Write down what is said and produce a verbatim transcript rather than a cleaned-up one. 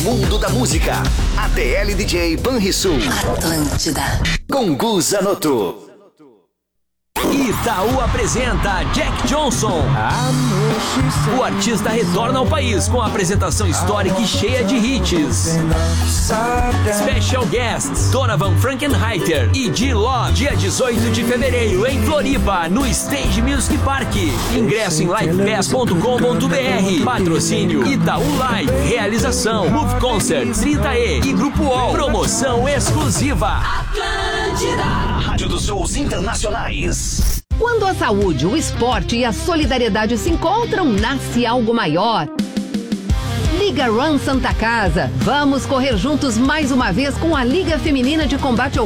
mundo da música. A T L D J Banrisul. Atlântida. Com Gu Zanotto. Itaú apresenta Jack Johnson. O artista retorna ao país com a apresentação histórica e cheia de hits. Special guests Donovan Frankenheiter e D-Log, dia dezoito de fevereiro em Floripa, no Stage Music Park. Ingresso em livepass ponto com ponto br. Patrocínio Itaú Live. Realização Move Concerts, trinta E e Grupo O. Promoção exclusiva Atlântida, Rádio dos Shows Internacionais. Quando a saúde, o esporte e a solidariedade se encontram, nasce algo maior. Liga Run Santa Casa. Vamos correr juntos mais uma vez com a Liga Feminina de Combate ao